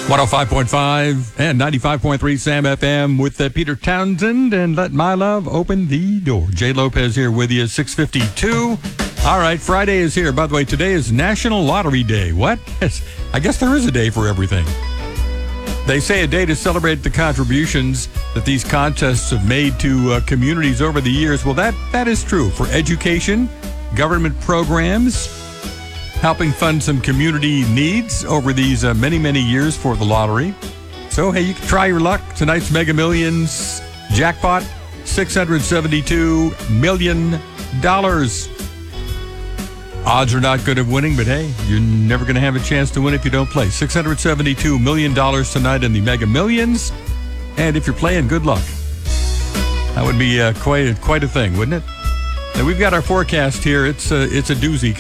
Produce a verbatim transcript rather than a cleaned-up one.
one oh five point five and ninety-five point three Sam F M with uh, Peter Townsend and Let My Love Open the Door. Jay Lopez here with you, six fifty-two. All right, Friday is here. By the way, today is National Lottery Day. What? Yes, I guess there is a day for everything. They say a day to celebrate the contributions that these contests have made to uh, communities over the years. Well, that that is true for education, government programs, helping fund some community needs over these uh, many, many years for the lottery. So, hey, you can try your luck. Tonight's Mega Millions jackpot, six hundred seventy-two million dollars. Odds are not good at winning, but hey, you're never going to have a chance to win if you don't play. six hundred seventy-two million dollars tonight in the Mega Millions. And if you're playing, good luck. That would be uh, quite, quite a thing, wouldn't it? Now, we've got our forecast here. It's a, it's a doozy.